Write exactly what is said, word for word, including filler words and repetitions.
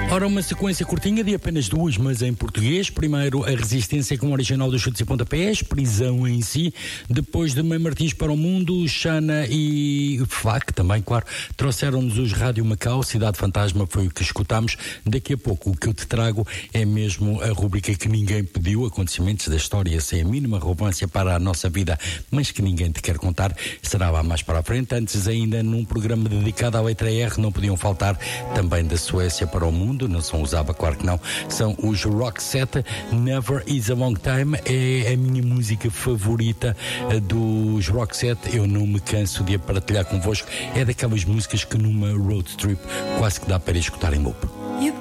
Ora, uma sequência curtinha de apenas duas, mas em português. Primeiro, a resistência com o original dos chutes e pontapés, prisão em si. Depois de Mãe Martins para o Mundo, Xana e Fac também, claro, trouxeram-nos os Rádio Macau, Cidade Fantasma foi o que escutámos. Daqui a pouco o que eu te trago é mesmo a rubrica que ninguém pediu, acontecimentos da história sem a mínima relevância para a nossa vida, mas que ninguém te quer contar. Será lá mais para a frente. Antes ainda, num programa dedicado à letra R, não podiam faltar também da Suécia para o Mundo. Não são os ABBA, claro que não, são os Roxette. Never Is a Long Time é a minha música favorita dos Roxette. Eu não me canso de a partilhar convosco. É daquelas músicas que numa road trip quase que dá para escutar em loop.